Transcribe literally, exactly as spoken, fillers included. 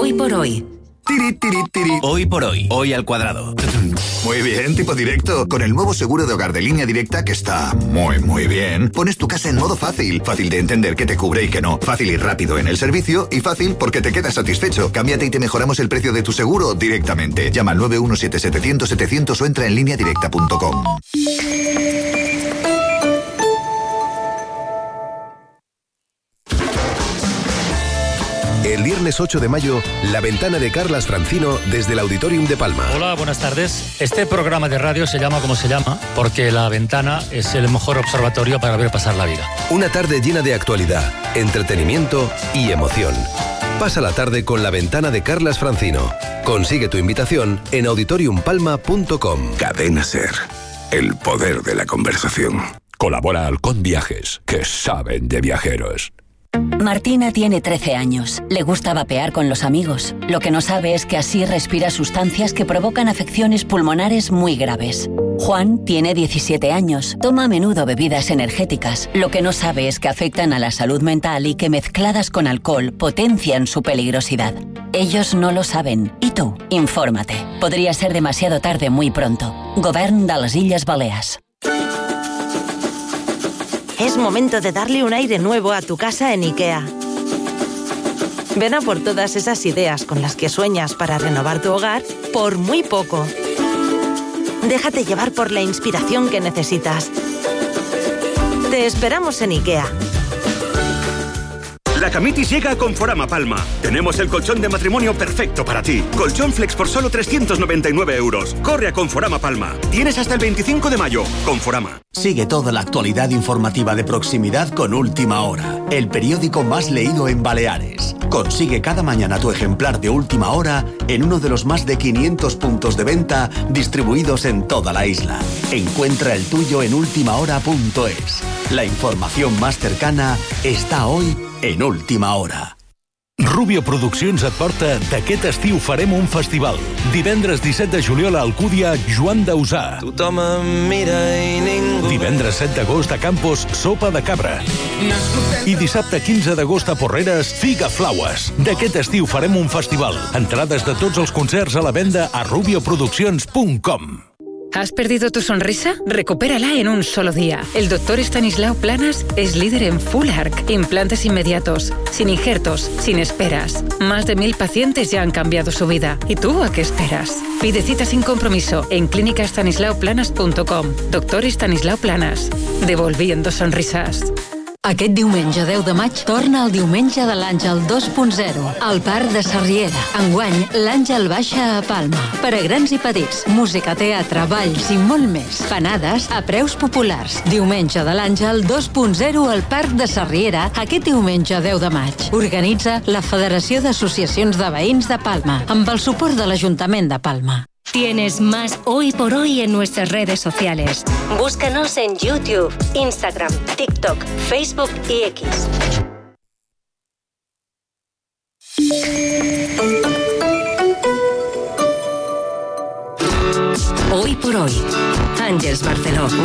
Hoy por hoy. Tiri, tiri, tiri. Hoy por hoy, hoy al cuadrado. Muy bien, tipo directo. Con el nuevo seguro de hogar de Línea Directa, que está muy, muy bien, pones tu casa en modo fácil. Fácil de entender qué te cubre y qué no. Fácil y rápido en el servicio. Y fácil porque te quedas satisfecho. Cámbiate y te mejoramos el precio de tu seguro directamente. Llama al nueve uno siete setecientos setecientos o entra en línea directa punto com. El viernes ocho de mayo, La Ventana de Carlas Francino desde el Auditorium de Palma. Hola, buenas tardes. Este programa de radio se llama como se llama porque La Ventana es el mejor observatorio para ver pasar la vida. Una tarde llena de actualidad, entretenimiento y emoción. Pasa la tarde con La Ventana de Carlas Francino. Consigue tu invitación en auditorium palma punto com. Cadena Ser. El poder de la conversación. Colabora Halcón Viajes, que saben de viajeros. Martina tiene trece años. Le gusta vapear con los amigos. Lo que no sabe es que así respira sustancias que provocan afecciones pulmonares muy graves. Juan tiene diecisiete años. Toma a menudo bebidas energéticas. Lo que no sabe es que afectan a la salud mental y que mezcladas con alcohol potencian su peligrosidad. Ellos no lo saben. ¿Y tú? Infórmate. Podría ser demasiado tarde muy pronto. Govern de les Illes Balears. Es momento de darle un aire nuevo a tu casa en IKEA. Ven a por todas esas ideas con las que sueñas para renovar tu hogar por muy poco. Déjate llevar por la inspiración que necesitas. Te esperamos en IKEA. La Camitis llega a Conforama Palma. Tenemos el colchón de matrimonio perfecto para ti. Colchón Flex por solo trescientos noventa y nueve euros. Corre a Conforama Palma. Tienes hasta el veinticinco de mayo. Conforama. Sigue toda la actualidad informativa de proximidad con Última Hora, el periódico más leído en Baleares. Consigue cada mañana tu ejemplar de Última Hora en uno de los más de quinientos puntos de venta distribuidos en toda la isla. Encuentra el tuyo en ultima hora punto es. La información más cercana está hoy en Última Hora. Rubio Produccions et porta d'aquest estiu farem un festival. Divendres disset de juliol a Alcúdia, Joan Dausà. Tothom em mira i ningú... Divendres set d'agost a Campos, Sopa de Cabra. I dissabte quinze d'agost a Porreres, Figa Flaues. D'aquest estiu farem un festival. Entrades de tots els concerts a la venda a rubio produccions punt com. ¿Has perdido tu sonrisa? Recupérala en un solo día. El doctor Estanislao Planas es líder en Full Arc, implantes inmediatos, sin injertos, sin esperas. Más de mil pacientes ya han cambiado su vida. ¿Y tú a qué esperas? Pide cita sin compromiso en clínica estanislao planas punto com. Doctor Estanislao Planas. Devolviendo sonrisas. Aquest diumenge deu de maig torna el diumenge de l'Àngel dos punt zero al Parc de Sarriera. Enguany, l'Àngel baixa a Palma. Per a grans i petits, música, teatre, balls i molt més. Panades a preus populars. Diumenge de l'Àngel dos punt zero al Parc de Sarriera aquest diumenge deu de maig. Organitza la Federació d'Associacions de Veïns de Palma amb el suport de l'Ajuntament de Palma. Tienes más Hoy por Hoy en nuestras redes sociales. Búscanos en YouTube, Instagram, TikTok, Facebook y X. Hoy por Hoy. Àngels Barceló.